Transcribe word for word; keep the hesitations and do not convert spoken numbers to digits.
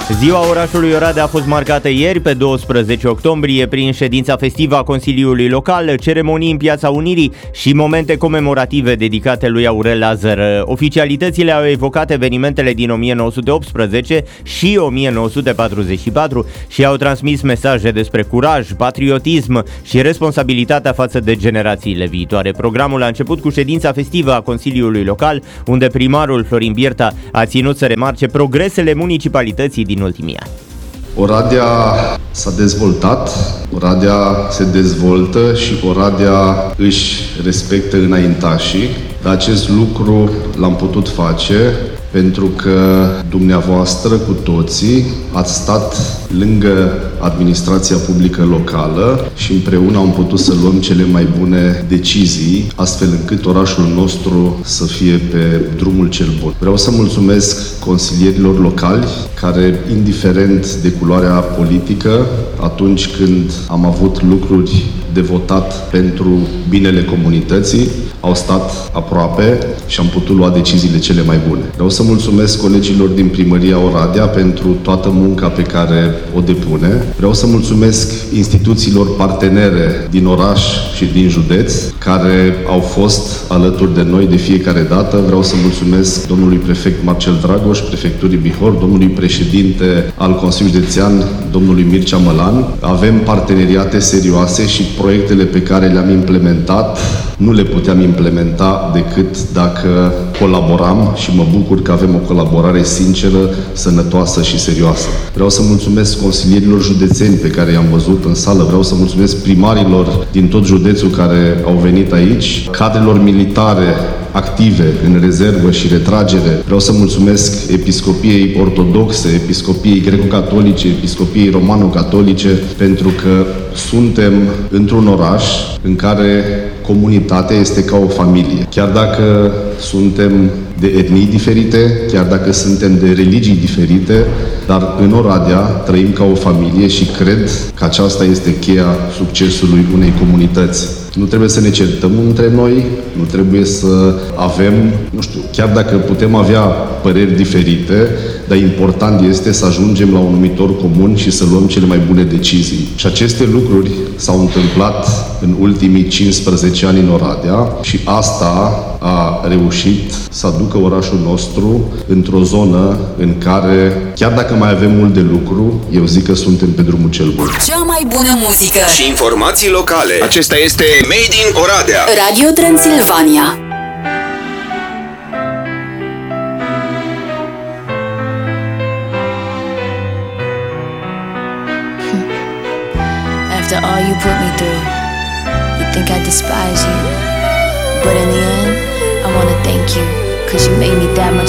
Ziua orașului Oradea a fost marcată ieri, pe douăsprezece octombrie, prin ședința festivă a Consiliului Local, ceremonii în Piața Unirii și momente comemorative dedicate lui Aurel Lazăr. Oficialitățile au evocat evenimentele din o mie nouă sute optsprezece și o mie nouă sute patruzeci și patru și au transmis mesaje despre curaj, patriotism și responsabilitatea față de generațiile viitoare. Programul a început cu ședința festivă a Consiliului Local, unde primarul Florin Bierta a ținut să remarce progresele municipalității din ultimii ani. Oradea s-a dezvoltat, Oradea se dezvoltă și Oradea își respectă înaintașii. Dar acest lucru l-am putut face pentru că dumneavoastră cu toții ați stat lângă administrația publică locală și împreună am putut să luăm cele mai bune decizii, astfel încât orașul nostru să fie pe drumul cel bun. Vreau să mulțumesc consilierilor locali care, indiferent de culoarea politică, atunci când am avut lucruri de votat pentru binele comunității, au stat aproape și am putut lua deciziile cele mai bune. Vreau să mulțumesc colegilor din Primăria Oradea pentru toată munca pe care o depune. Vreau să mulțumesc instituțiilor partenere din oraș și din județ care au fost alături de noi de fiecare dată. Vreau să mulțumesc domnului prefect Marcel Dragoș, prefecturii Bihor, domnului președinte al Consiliului Județean, domnului Mircea Mălan. Avem parteneriate serioase și proiectele pe care le-am implementat nu le puteam implementa decât dacă colaboram și mă bucur că avem o colaborare sinceră, sănătoasă și serioasă. Vreau să mulțumesc consilierilor județeni pe care i-am văzut în sală, vreau să mulțumesc primarilor din tot județul care au venit aici, cadrelor militare active în rezervă și retragere. Vreau să mulțumesc Episcopiei Ortodoxe, Episcopiei Greco-Catolice, Episcopiei Romano-Catolice, pentru că suntem într-un oraș în care comunitatea este ca o familie. Chiar dacă suntem de etnii diferite, chiar dacă suntem de religii diferite, dar în Oradea trăim ca o familie și cred că aceasta este cheia succesului unei comunități. Nu trebuie să ne certăm între noi, nu trebuie să avem, nu știu, chiar dacă putem avea păreri diferite, dar important este să ajungem la un numitor comun și să luăm cele mai bune decizii. Și aceste lucruri s-au întâmplat în ultimii cincisprezece ani în Oradea și asta a reușit să aducă orașul nostru într-o zonă în care, chiar dacă mai avem mult de lucru, eu zic că suntem pe drumul cel bun. Cea mai bună muzică și informații locale. Acesta este Made in Oradea. Radio Transilvania. After all you put me through, you think I despise you, but in the end, I wanna thank you, cause you made me that much